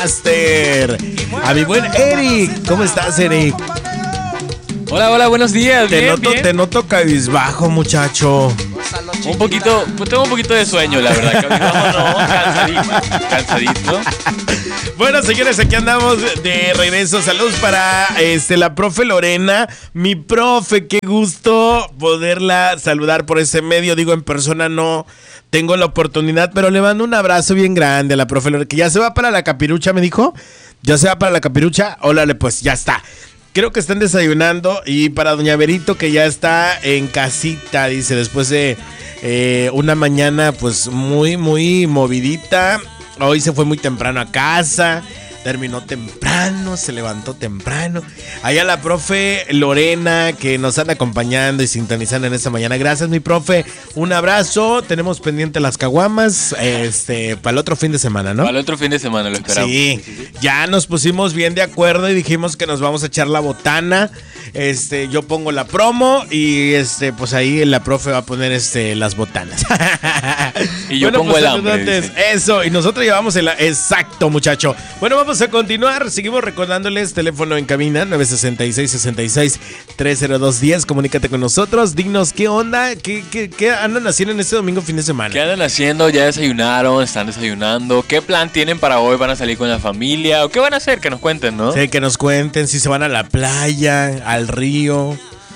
Master. A mi buen Eric. ¿Cómo estás, Eric? Hola, buenos días. Te noto cabizbajo, muchacho. Tengo un poquito de sueño, la verdad. Cansadito. Bueno, señores, aquí andamos de regreso. Saludos para la profe Lorena. Mi profe, qué gusto poderla saludar por ese medio. Digo, en persona no tengo la oportunidad, pero le mando un abrazo bien grande a la profe Lorena, que ya se va para la capirucha, me dijo. Ya se va para la capirucha. Órale, pues ya está. Creo que están desayunando. Y para doña Berito, que ya está en casita, dice, después de una mañana pues muy movidita. Hoy se fue muy temprano a casa, terminó temprano, se levantó temprano. Allá la profe Lorena, que nos anda acompañando y sintonizando en esta mañana. Gracias, mi profe, un abrazo. Tenemos pendiente las caguamas para el otro fin de semana, ¿no? Para el otro fin de semana lo esperamos. Sí, ya nos pusimos bien de acuerdo y dijimos que nos vamos a echar la botana. Yo pongo la promo y pues ahí la profe va a poner las botanas. Y yo pongo el hambre. Eso, y nosotros llevamos exacto, muchacho. Bueno, vamos a continuar. Seguimos recordándoles, teléfono en cabina 966-66-30210. Comunícate con nosotros, dinos qué onda, qué andan haciendo en este domingo fin de semana. ¿Qué andan haciendo? ¿Ya desayunaron? ¿Están desayunando? ¿Qué plan tienen para hoy? ¿Van a salir con la familia? ¿O qué van a hacer? Que nos cuenten, ¿no? Sí, que nos cuenten si se van a la playa, al río.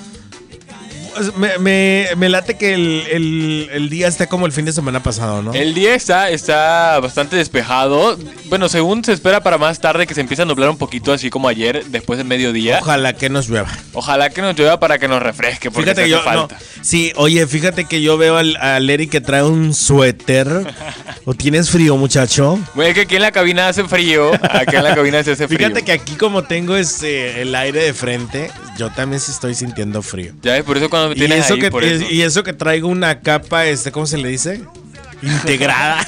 Me late que el día está como el fin de semana pasado, ¿no? El día está bastante despejado. Bueno, según se espera para más tarde que se empiece a nublar un poquito, así como ayer, después del mediodía. Ojalá que nos llueva. Ojalá que nos llueva para que nos refresque, porque fíjate hace falta. No, sí, oye, fíjate que yo veo al Eric que trae un suéter. ¿O tienes frío, muchacho? Bueno, es que aquí en la cabina hace frío. Aquí en la cabina se hace frío. Fíjate que aquí como tengo el aire de frente, yo también sí estoy sintiendo frío. Ya ves, por eso cuando me tienes ahí, por eso. Y eso que traigo una capa, ¿cómo se le dice? Integrada.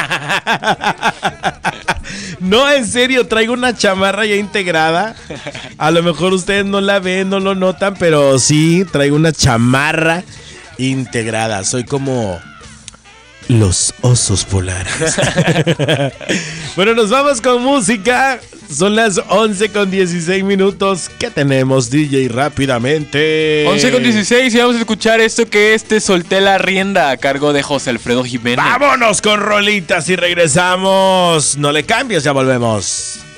No, en serio, traigo una chamarra ya integrada. A lo mejor ustedes no la ven, no lo notan, pero sí, traigo una chamarra integrada. Soy como los osos polares. Bueno, nos vamos con música. Son las 11:16. ¿Qué tenemos, DJ? Rápidamente. 11:16 y vamos a escuchar esto que Te solté la rienda, a cargo de José Alfredo Jiménez. Vámonos con rolitas y regresamos. No le cambies, ya volvemos.